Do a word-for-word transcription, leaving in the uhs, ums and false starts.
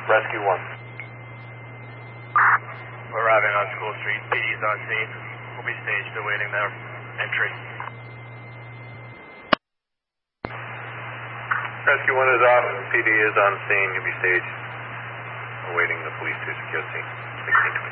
Rescue one. We're arriving on School Street. P D's on scene. We'll be staged awaiting their entry. Rescue one is off. P D is on scene. You'll be staged awaiting the police to secure the scene. sixteen twenty.